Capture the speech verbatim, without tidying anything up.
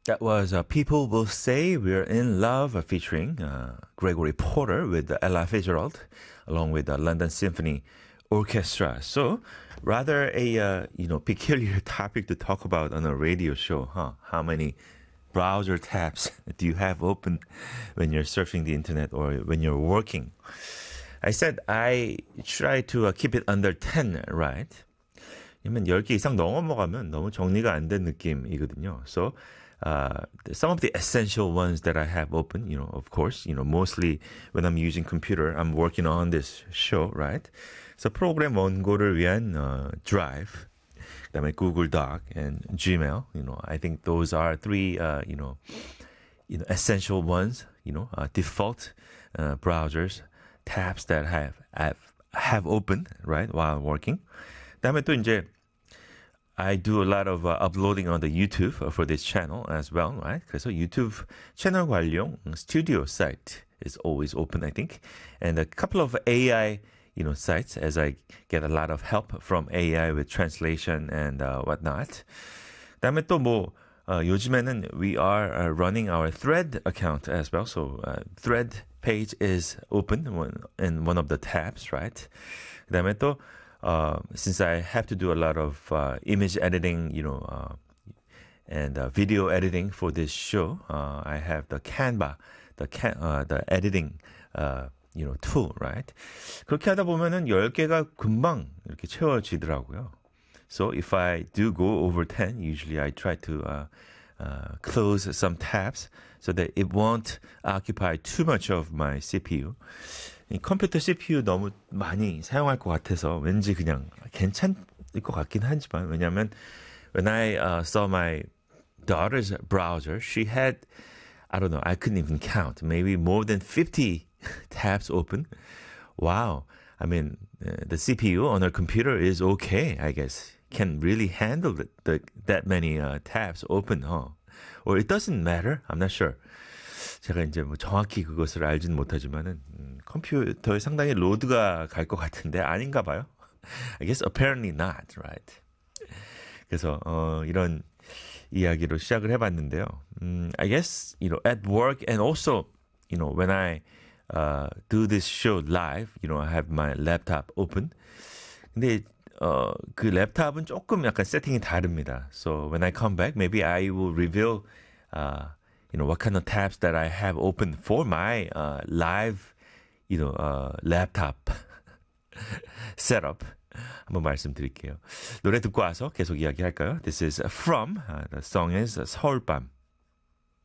That was uh, People Will Say We're in Love uh, featuring uh, Gregory Porter with uh, Ella Fitzgerald along with the London Symphony Orchestra. So rather a uh, you know peculiar topic to talk about on a radio show, huh? How many browser tabs do you have open when you're surfing the internet or when you're working? I said I try to uh, keep it under ten, right? 왜냐면 열 개 이상 넘어가면 너무 정리가 안 된 느낌이거든요. So uh, some of the essential ones that I have open, you know, of course, you know, mostly when I'm using computer, I'm working on this show, right? So 프로그램 원고를 위한 uh, Drive, 그다음에 Google Doc and Gmail, you know, I think those are three, uh, you know, you know, essential ones, you know, uh, default uh, browsers, tabs that have have have open, right, while working. 그다음에 또 이제 I do a lot of uh, uploading on the YouTube for this channel as well, right? 그래서 YouTube 채널 관련 studio site is always open, I think, and a couple of A I, you know, sites as I get a lot of help from A I with translation and uh, whatnot. 그다음에 또 뭐 uh, 요즘에는 we are uh, running our Thread account as well, so uh, Thread page is open in one of the tabs, right? 그다음에 또 Uh, since I have to do a lot of uh, image editing, you know, uh, and uh, video editing for this show, uh, I have the Canva, the can, uh, the editing, uh, you know, tool, right? 그렇게 하다 보면은 열 개가 금방 이렇게 채워지더라고요. So if I do go over ten, usually I try to uh, uh, close some tabs so that it won't occupy too much of my C P U. 이 컴퓨터 씨피유 너무 많이 사용할 것 같아서 왠지 그냥 괜찮을 것 같긴 하지만 왜냐하면 when I uh, saw my daughter's browser, she had, I don't know, I couldn't even count, maybe more than fifty tabs open. Wow. I mean, uh, the C P U on her computer is okay, I guess. Can really handle the, the, that many uh, tabs open, huh? Or it doesn't matter. I'm not sure. 제가 이제 뭐 정확히 그것을 알지는 못하지만은 음, 컴퓨터에 상당히 로드가 갈 것 같은데 아닌가 봐요. I guess apparently not, right? 그래서 어, 이런 이야기로 시작을 해봤는데요. 음, I guess you know at work and also you know when I uh, do this show live, you know I have my laptop open. 근데 어, 그 랩탑은 조금 약간 세팅이 다릅니다. So when I come back, maybe I will reveal. Uh, You know, what kind of tabs that I have open for my uh, live, you know, uh, laptop setup. 한번 말씀드릴게요. 노래 듣고 와서 계속 이야기할까요? This is from, uh, the song is 서울밤.